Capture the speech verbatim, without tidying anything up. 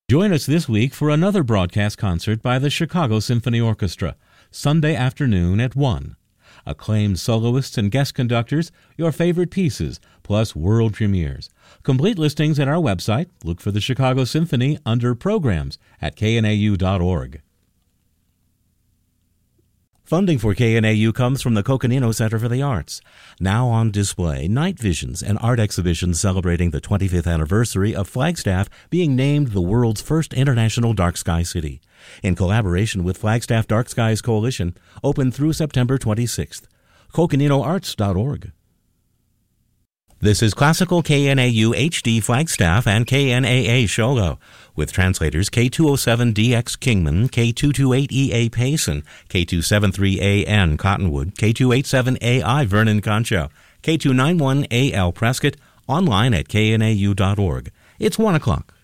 Join us this week for another broadcast concert by the Chicago Symphony Orchestra, Sunday afternoon at one. Acclaimed soloists and guest conductors, your favorite pieces, plus world premieres. Complete listings at our website. Look for the Chicago Symphony under Programs at K N A U dot org. Funding for K N A U comes from the Coconino Center for the Arts. Now on display, Night Visions, an art exhibition celebrating the twenty-fifth anniversary of Flagstaff being named the world's first international dark sky city. In collaboration with Flagstaff Dark Skies Coalition, open through September twenty-sixth. Coconino Arts dot org. This is Classical K N A U H D Flagstaff and K N A A Shogo, with translators K two oh seven D X Kingman, K two twenty-eight E A Payson, K two seventy-three A N Cottonwood, K two eighty-seven A I Vernon Concho, K two ninety-one A L Prescott, online at K N A U dot org. It's one o'clock.